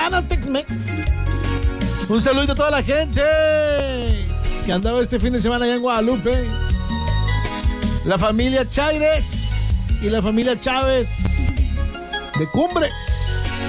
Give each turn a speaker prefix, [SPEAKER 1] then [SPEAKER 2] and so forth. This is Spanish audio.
[SPEAKER 1] mexicana, Tex-Mex. Un saludo a toda la gente que andaba este fin de semana allá en Guadalupe. La familia Chaires y la familia Chávez de Cumbres.